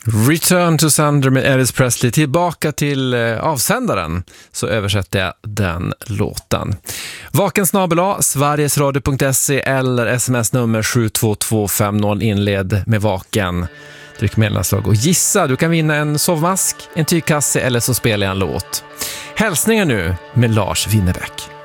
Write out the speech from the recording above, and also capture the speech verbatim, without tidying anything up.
Return to Sender med Elvis Presley. Tillbaka till eh, avsändaren, så översätter jag den låten. Vaken snabel A, sverigesradio punkt se eller sms-nummer sju två två fem noll, inled med vaken. Tryck mellanslag och gissa. Du kan vinna en sovmask, en tygkasse eller så spelar jag en låt. Hälsningar nu med Lars Winnerbäck.